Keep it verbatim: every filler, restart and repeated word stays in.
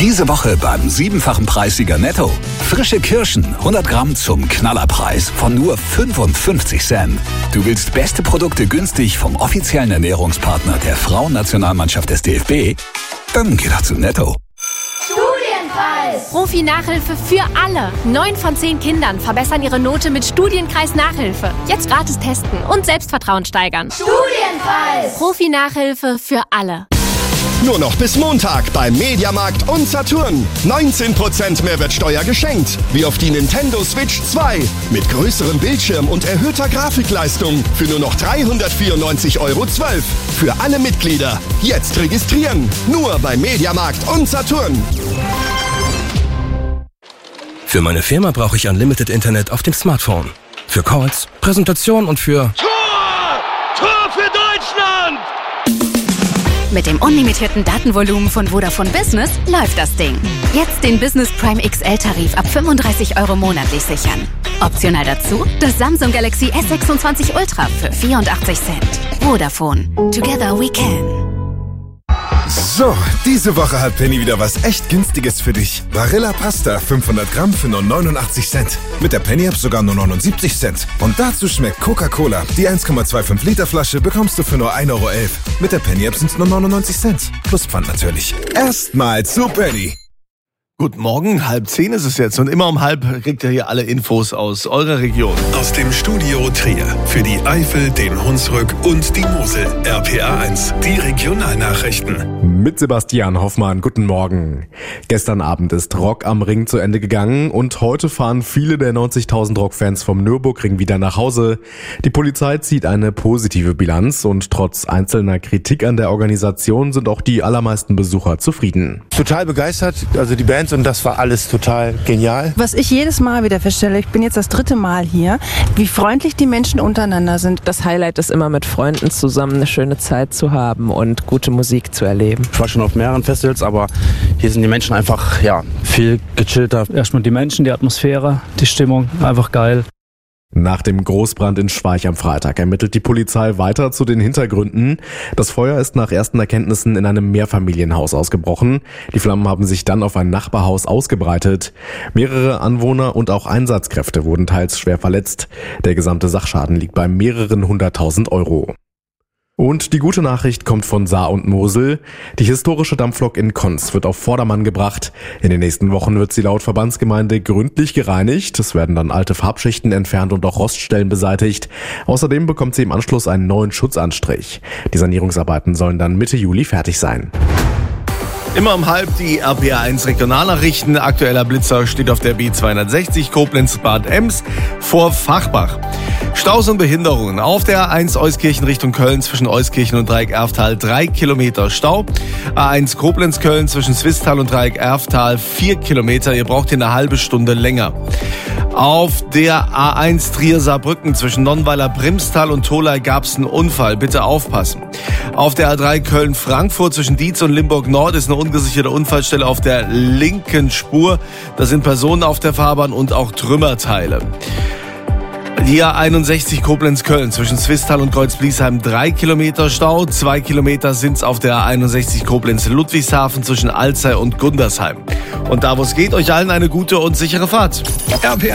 Diese Woche beim siebenfachen Preissieger Netto. Frische Kirschen, hundert Gramm zum Knallerpreis von nur fünfundfünfzig Cent. Du willst beste Produkte günstig vom offiziellen Ernährungspartner der Frauennationalmannschaft des D F B? Dann geh doch zu Netto. Studienkreis! Profi-Nachhilfe für alle. Neun von zehn Kindern verbessern ihre Note mit Studienkreis Nachhilfe. Jetzt gratis testen und Selbstvertrauen steigern. Studienkreis! Profi-Nachhilfe für alle. Nur noch bis Montag beim Mediamarkt und Saturn. neunzehn Prozent Mehrwertsteuer geschenkt. Wie auf die Nintendo Switch zwei. Mit größerem Bildschirm und erhöhter Grafikleistung. Für nur noch dreihundertvierundneunzig Euro zwölf. Für alle Mitglieder. Jetzt registrieren. Nur beim Mediamarkt und Saturn. Für meine Firma brauche ich Unlimited Internet auf dem Smartphone. Für Calls, Präsentation und für... Tor! Tor für Deutschland! Mit dem unlimitierten Datenvolumen von Vodafone Business läuft das Ding. Jetzt den Business Prime X L-Tarif ab fünfunddreißig Euro monatlich sichern. Optional dazu das Samsung Galaxy S sechsundzwanzig Ultra für vierundachtzig Cent. Vodafone. Together we can. So, diese Woche hat Penny wieder was echt Günstiges für dich. Barilla Pasta, fünfhundert Gramm für nur neunundachtzig Cent. Mit der Penny-App sogar nur neunundsiebzig Cent. Und dazu schmeckt Coca-Cola. Die eins Komma fünfundzwanzig Liter Flasche bekommst du für nur ein Euro elf. Mit der Penny-App sind es nur neunundneunzig Cent. Plus Pfand natürlich. Erstmal zu Penny. Guten Morgen, halb zehn ist es jetzt und immer um halb kriegt ihr hier alle Infos aus eurer Region. Aus dem Studio Trier für die Eifel, den Hunsrück und die Mosel. R P A eins, die Regionalnachrichten. Mit Sebastian Hoffmann, guten Morgen. Gestern Abend ist Rock am Ring zu Ende gegangen und heute fahren viele der neunzigtausend Rockfans vom Nürburgring wieder nach Hause. Die Polizei zieht eine positive Bilanz und trotz einzelner Kritik an der Organisation sind auch die allermeisten Besucher zufrieden. Total begeistert, also die Bands, und das war alles total genial. Was ich jedes Mal wieder feststelle, ich bin jetzt das dritte Mal hier, wie freundlich die Menschen untereinander sind. Das Highlight ist immer, mit Freunden zusammen eine schöne Zeit zu haben und gute Musik zu erleben. Ich war schon auf mehreren Festivals, aber hier sind die Menschen einfach ja viel gechillter. Erstmal die Menschen, die Atmosphäre, die Stimmung, einfach geil. Nach dem Großbrand in Schweich am Freitag ermittelt die Polizei weiter zu den Hintergründen. Das Feuer ist nach ersten Erkenntnissen in einem Mehrfamilienhaus ausgebrochen. Die Flammen haben sich dann auf ein Nachbarhaus ausgebreitet. Mehrere Anwohner und auch Einsatzkräfte wurden teils schwer verletzt. Der gesamte Sachschaden liegt bei mehreren hunderttausend Euro. Und die gute Nachricht kommt von Saar und Mosel. Die historische Dampflok in Konz wird auf Vordermann gebracht. In den nächsten Wochen wird sie laut Verbandsgemeinde gründlich gereinigt. Es werden dann alte Farbschichten entfernt und auch Roststellen beseitigt. Außerdem bekommt sie im Anschluss einen neuen Schutzanstrich. Die Sanierungsarbeiten sollen dann Mitte Juli fertig sein. Immer um halb die R P A eins Regionalnachrichten. Aktueller Blitzer steht auf der B zweihundertsechzig Koblenz-Bad Ems vor Fachbach. Staus und Behinderungen. Auf der A eins Euskirchen Richtung Köln zwischen Euskirchen und Dreieck-Erftal drei Kilometer Stau. A eins Koblenz-Köln zwischen Swisttal und Dreieck-Erftal vier Kilometer. Ihr braucht hier eine halbe Stunde länger. Auf der A eins Trier-Saarbrücken zwischen Nonnweiler-Brimstal und Tholey gab es einen Unfall. Bitte aufpassen. Auf der A drei Köln-Frankfurt zwischen Dietz und Limburg-Nord ist eine ungesicherte Unfallstelle auf der linken Spur. Da sind Personen auf der Fahrbahn und auch Trümmerteile. Die A einundsechzig Koblenz-Köln zwischen Swisttal und Kreuzbliesheim drei Kilometer Stau. Zwei Kilometer sind's auf der A einundsechzig Koblenz-Ludwigshafen zwischen Alzey und Gundersheim. Und da, wo es geht, euch allen eine gute und sichere Fahrt. R P A